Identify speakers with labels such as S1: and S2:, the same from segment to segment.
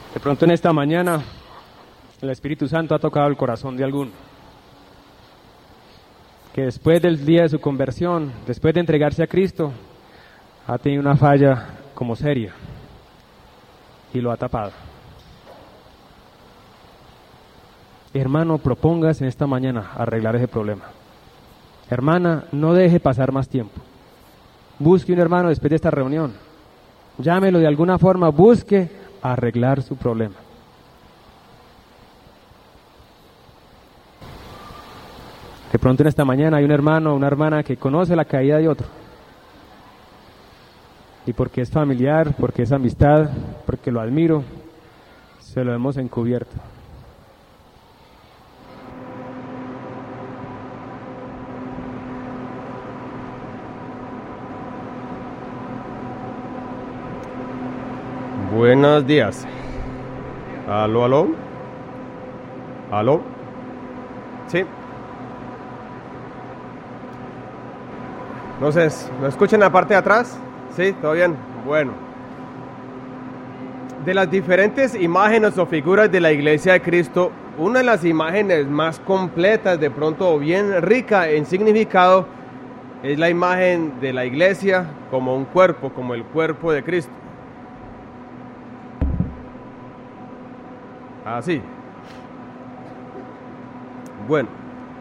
S1: De pronto en esta mañana el Espíritu Santo ha tocado el corazón de alguno, que después del día de su conversión, después de entregarse a Cristo, ha tenido una falla como seria y lo ha tapado. Hermano, propóngase en esta mañana arreglar ese problema. Hermana, no deje pasar más tiempo. Busque un hermano después de esta reunión. Llámelo de alguna forma, busque arreglar su problema. De pronto en esta mañana hay un hermano o una hermana que conoce la caída de otro. Y porque es familiar, porque es amistad, porque lo admiro, se lo hemos encubierto.
S2: Buenos días. ¿Aló, aló? ¿Aló? Sí. No sé, ¿me escuchan la parte de atrás? Sí, ¿todo bien? Bueno. De las diferentes imágenes o figuras de la Iglesia de Cristo, una de las imágenes más completas, de pronto, o bien rica en significado, es la imagen de la Iglesia como un cuerpo, como el cuerpo de Cristo. Así. Bueno.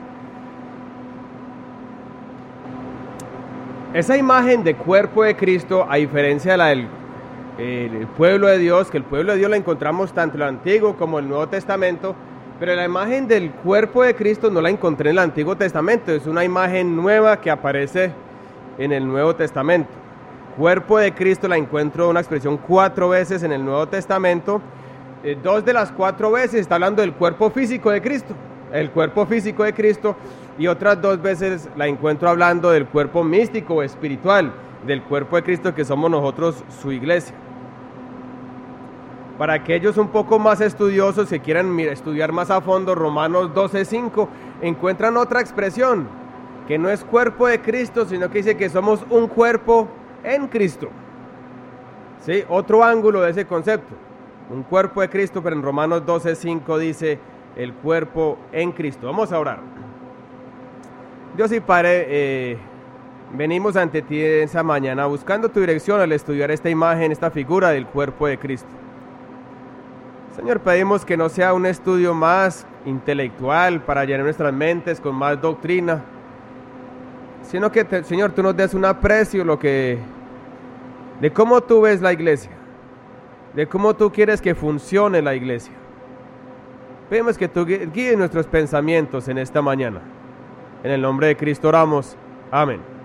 S2: Esa imagen de cuerpo de Cristo, a diferencia de la del pueblo de Dios, que el pueblo de Dios la encontramos tanto en el Antiguo como en el Nuevo Testamento, pero la imagen del cuerpo de Cristo no la encontré en el Antiguo Testamento, es una imagen nueva que aparece en el Nuevo Testamento. Cuerpo de Cristo la encuentro una expresión 4 veces en el Nuevo Testamento. 2 de las 4 veces está hablando del cuerpo físico de Cristo, el cuerpo físico de Cristo, y otras 2 veces la encuentro hablando del cuerpo místico o espiritual, del cuerpo de Cristo que somos nosotros, su iglesia. Para aquellos un poco más estudiosos que quieran estudiar más a fondo Romanos 12:5, encuentran otra expresión, que no es cuerpo de Cristo, sino que dice que somos un cuerpo en Cristo. ¿Sí? Otro ángulo de ese concepto. Un cuerpo de Cristo, pero en Romanos 12:5 dice el cuerpo en Cristo. Vamos a orar. Dios y Padre, venimos ante ti esa mañana buscando tu dirección al estudiar esta imagen, esta figura del cuerpo de Cristo. Señor, pedimos que no sea un estudio más intelectual para llenar nuestras mentes con más doctrina, sino que, Señor, tú nos des un aprecio de cómo tú ves la iglesia, de cómo tú quieres que funcione la iglesia. Pedimos que tú guíes nuestros pensamientos en esta mañana. En el nombre de Cristo oramos. Amén.